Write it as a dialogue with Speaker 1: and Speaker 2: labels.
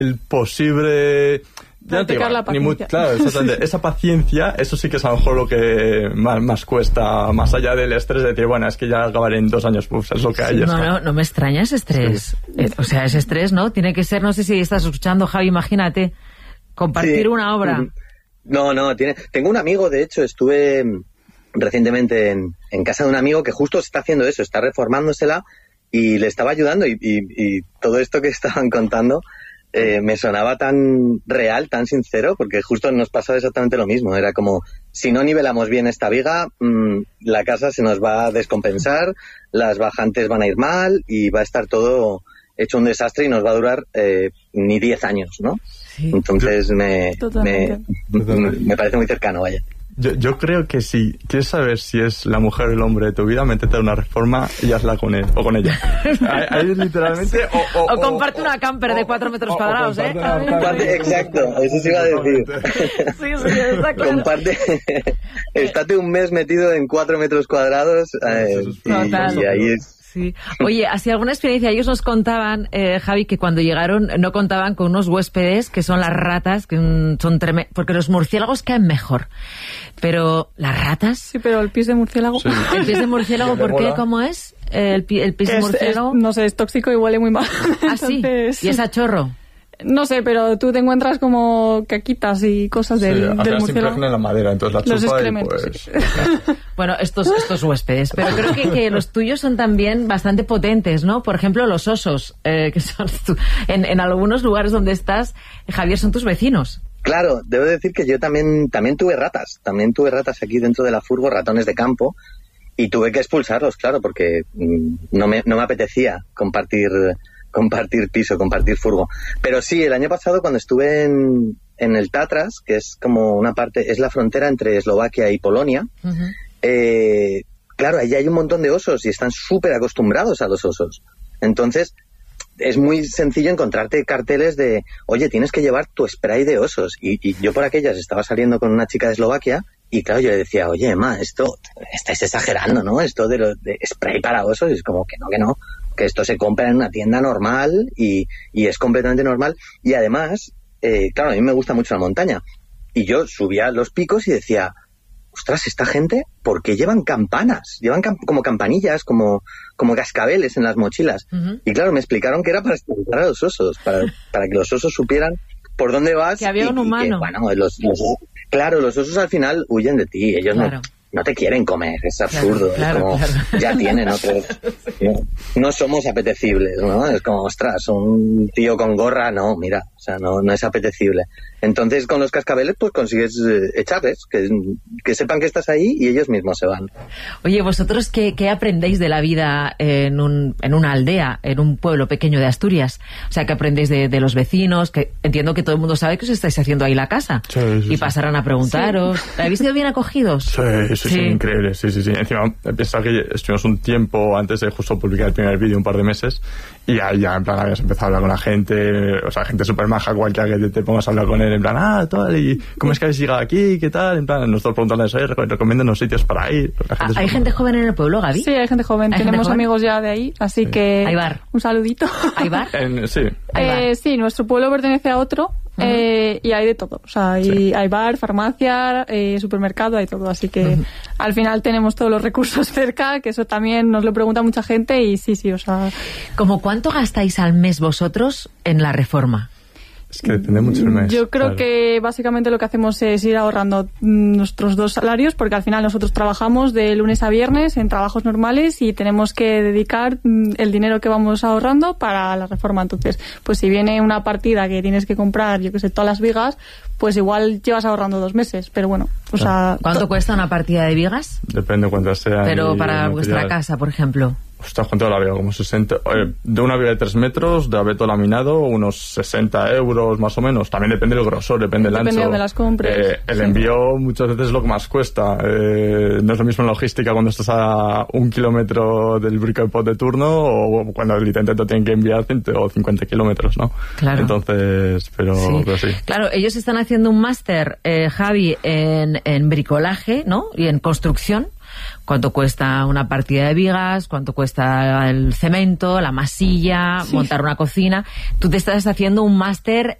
Speaker 1: el posible...
Speaker 2: La paciencia.
Speaker 1: Claro, exactamente. Esa paciencia, eso sí que es a lo mejor lo que más cuesta, más allá del estrés de decir, bueno, es que ya acabaré en 2 años, pues es lo que hay.
Speaker 3: No me extraña ese estrés. Sí. O sea, ese estrés, ¿no? Tiene que ser, no sé si estás escuchando, Javi, imagínate, compartir una obra.
Speaker 4: No, tengo un amigo, de hecho, estuve recientemente en casa de un amigo que justo está haciendo eso, está reformándosela y le estaba ayudando y todo esto que estaban contando me sonaba tan real, tan sincero, porque justo nos pasaba exactamente lo mismo. Era como, si no nivelamos bien esta viga, la casa se nos va a descompensar, las bajantes van a ir mal y va a estar todo hecho un desastre y nos va a durar ni 10 años, ¿no? Sí. Entonces me parece muy cercano, vaya.
Speaker 1: Yo creo que si quieres saber si es la mujer o el hombre de tu vida, métete a una reforma y hazla con él o con ella. Ahí literalmente...
Speaker 3: O comparte una camper de 4 metros cuadrados, ¿eh?
Speaker 4: Exacto, eso sí iba a decir.
Speaker 3: Sí, está claro.
Speaker 4: Comparte... Estate un mes metido en 4 metros cuadrados y ahí es...
Speaker 3: Sí. Oye, ¿así alguna experiencia? Ellos nos contaban, Javi, que cuando llegaron no contaban con unos huéspedes que son las ratas, que son tremendos, porque los murciélagos caen mejor. Pero, ¿las ratas?
Speaker 2: Sí, pero el pis de murciélago...
Speaker 3: Sí. ¿El pis de murciélago por qué? ¿Cómo es? ¿El pis de murciélago?
Speaker 2: No sé, es tóxico y huele muy mal.
Speaker 3: ¿Ah, sí?
Speaker 2: Entonces...
Speaker 3: ¿Y es a chorro?
Speaker 2: No sé, pero tú te encuentras como caquitas y cosas del murciélago.
Speaker 1: Se impregna en la madera, entonces la chupa y pues...
Speaker 2: Sí.
Speaker 3: Bueno, estos huéspedes, pero creo que los tuyos son también bastante potentes, ¿no? Por ejemplo, los osos, que son en algunos lugares donde estás, Javier, son tus vecinos.
Speaker 4: Claro, debo decir que yo también tuve ratas. También tuve ratas aquí dentro de la furgo, ratones de campo, y tuve que expulsarlos, claro, porque no me apetecía compartir piso, compartir furgo. Pero sí, el año pasado cuando estuve en el Tatras, que es como una parte, es la frontera entre Eslovaquia y Polonia, claro, allí hay un montón de osos y están súper acostumbrados a los osos. Entonces, es muy sencillo encontrarte carteles de, oye, tienes que llevar tu spray de osos. Y yo por aquellas estaba saliendo con una chica de Eslovaquia y claro, yo le decía, oye, Emma, esto estáis exagerando, ¿no? Esto de spray para osos, es como que no. Que esto se compra en una tienda normal y es completamente normal. Y además, claro, a mí me gusta mucho la montaña. Y yo subía los picos y decía, ostras, esta gente, ¿por qué llevan campanas? Llevan como campanillas, como cascabeles en las mochilas. Uh-huh. Y claro, me explicaron que era para espantar a los osos, para que los osos supieran por dónde vas.
Speaker 3: Que había un humano.
Speaker 4: Que, bueno, los osos al final huyen de ti, ellos no te quieren comer, es absurdo, claro. Ya tienen otros, no somos apetecibles, ¿no? Es como, ostras, un tío con gorra, no, mira, o sea, no es apetecible. Entonces con los cascabeles pues consigues echarles, que sepan que estás ahí y ellos mismos se van.
Speaker 3: Oye, vosotros ¿qué aprendéis de la vida en una aldea, en un pueblo pequeño de Asturias? O sea, ¿qué aprendéis de los vecinos? Que entiendo que todo el mundo sabe que os estáis haciendo ahí la casa.
Speaker 1: Sí,
Speaker 3: pasarán a preguntaros. Sí. ¿Habéis sido bien acogidos?
Speaker 1: Sí, increíble, sí. Encima, piensa que estuvimos un tiempo antes de justo publicar el primer vídeo, un par de meses, y ya en plan habías empezado a hablar con la gente, o sea, gente súper maja, cualquiera que te pongas a hablar con él, en plan, tal, y ¿cómo es que habéis llegado aquí? ¿Qué tal? En plan, nosotros preguntándoles, recomiéndanos sitios para ir.
Speaker 3: ¿Hay gente joven en el pueblo, Gaby?
Speaker 2: Sí, hay gente joven, tenemos amigos ya de ahí, así que...
Speaker 3: ¿Hay bar?
Speaker 2: Un saludito.
Speaker 3: ¿Hay bar?
Speaker 1: Sí.
Speaker 2: Sí, nuestro pueblo pertenece a otro. Y hay de todo, o sea, hay bar, farmacia, supermercado, hay todo, así que al final tenemos todos los recursos cerca, que eso también nos lo pregunta mucha gente y sí, o sea...
Speaker 3: ¿Cómo cuánto gastáis al mes vosotros en la reforma?
Speaker 1: Es que depende mucho del mes.
Speaker 2: Yo creo que básicamente lo que hacemos es ir ahorrando nuestros 2 salarios, porque al final nosotros trabajamos de lunes a viernes en trabajos normales y tenemos que dedicar el dinero que vamos ahorrando para la reforma. Entonces, pues si viene una partida que tienes que comprar, yo que sé, todas las vigas, pues igual llevas ahorrando 2 meses, pero bueno, o sea...
Speaker 3: ¿Cuánto cuesta una partida de vigas?
Speaker 1: Depende cuántas sean.
Speaker 3: Pero para vuestra casa, por ejemplo...
Speaker 1: Ostras, ¿cuánto la viga? Como 60... de una viga de 3 metros, de abeto laminado, unos 60 euros más o menos. También depende del grosor, depende del ancho.
Speaker 2: Depende de donde las compres.
Speaker 1: El envío muchas veces es lo que más cuesta. No es lo mismo en logística cuando estás a 1 kilómetro del brico de pot de turno o cuando el intento tienen que enviar 150 kilómetros, ¿no?
Speaker 3: Claro.
Speaker 1: Entonces, pero sí.
Speaker 3: Claro, ellos están haciendo un máster, Javi, en bricolaje, ¿no? Y en construcción. cuánto cuesta una partida de vigas, cuánto cuesta el cemento, la masilla, montar una cocina. Tú te estás haciendo un máster